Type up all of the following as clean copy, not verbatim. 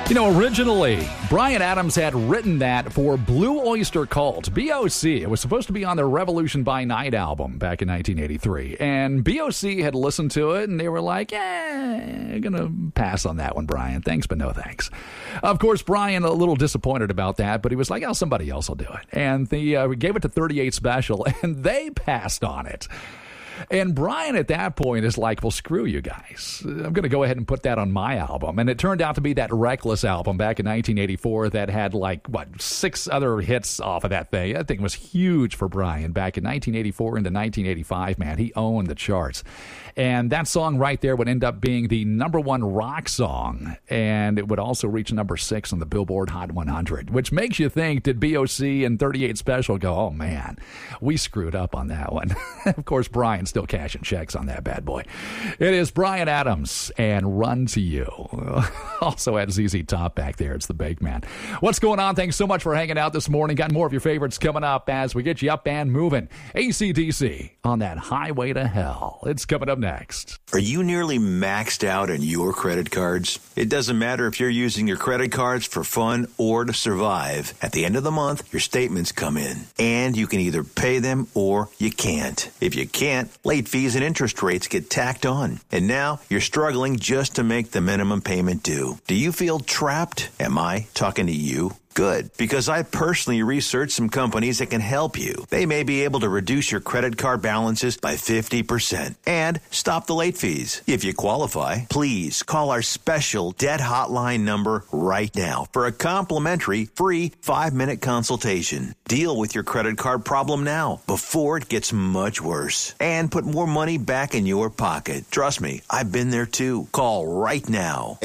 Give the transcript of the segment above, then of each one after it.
You know, originally, Bryan Adams had written that for Blue Oyster Cult, B.O.C. It was supposed to be on their Revolution by Night album back in 1983. And B.O.C. had listened to it, and they were like, gonna pass on that one, Bryan. Thanks, but no thanks. Of course, Bryan a little disappointed about that, but he was like, somebody else will do it. And they gave it to 38 Special, and they passed on it. And Bryan at that point is like, well, screw you guys. I'm going to go ahead and put that on my album. And it turned out to be that Reckless album back in 1984 that had 6 other hits off of that thing. That thing was huge for Bryan back in 1984 into 1985, man. He owned the charts. And that song right there would end up being the #1 rock song. And it would also reach number 6 on the Billboard Hot 100, which makes you think, did B.O.C. and 38 Special go, oh, man, we screwed up on that one. Of course, Bryan still cashing checks on that bad boy. It is Bryan Adams and Run to You. Also had ZZ Top back there. It's the Bake Man. What's going on? Thanks so much for hanging out this morning. Got more of your favorites coming up as we get you up and moving. AC/DC on that highway to hell. It's coming up next. Are you nearly maxed out on your credit cards? It doesn't matter if you're using your credit cards for fun or to survive. At the end of the month, your statements come in, and you can either pay them or you can't. If you can't, late fees and interest rates get tacked on. And now you're struggling just to make the minimum payment due. Do you feel trapped? Am I talking to you? Good, because I personally researched some companies that can help you. They may be able to reduce your credit card balances by 50% and stop the late fees. If you qualify, please call our special debt hotline number right now for a complimentary free 5-minute consultation. Deal with your credit card problem now before it gets much worse and put more money back in your pocket. Trust me, I've been there too. Call right now.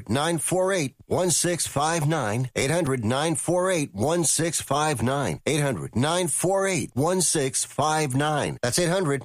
800-948-1659. 800-948-1659. 800-948-1659. That's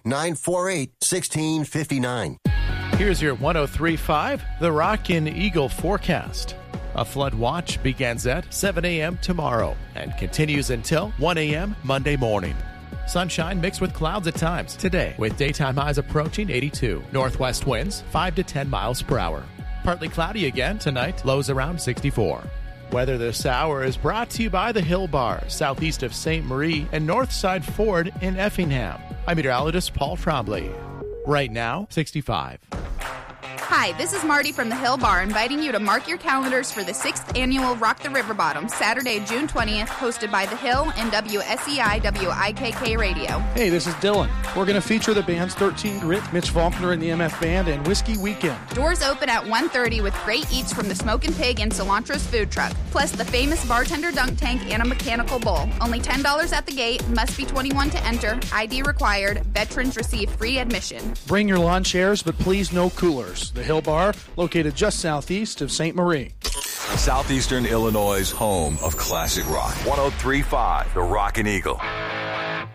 800-948-1659. Here's your 103.5 The Rockin' Eagle forecast. A flood watch begins at 7 a.m. tomorrow and continues until 1 a.m. Monday morning. Sunshine mixed with clouds at times today, with daytime highs approaching 82. Northwest winds 5 to 10 miles per hour. Partly cloudy again tonight, lows around 64. Weather this hour is brought to you by the Hill Bar, southeast of St. Marie and Northside Ford in Effingham. I'm meteorologist Paul Trombley. Right now, 65. Hi, this is Marty from the Hill Bar, inviting you to mark your calendars for the 6th annual Rock the River Bottom, Saturday, June 20th, hosted by The Hill and WSEI WIKK Radio. Hey, this is Dylan. We're going to feature the bands 13 Grit, Mitch Faulkner and the MF Band, and Whiskey Weekend. Doors open at 1:30 with great eats from the Smokin' Pig and Cilantro's food truck, plus the famous bartender dunk tank and a mechanical bull. Only $10 at the gate, must be 21 to enter, ID required, veterans receive free admission. Bring your lawn chairs, but please no coolers. The Hill Bar, located just southeast of St. Marie. Southeastern Illinois' home of classic rock. 103.5 The Rockin' Eagle.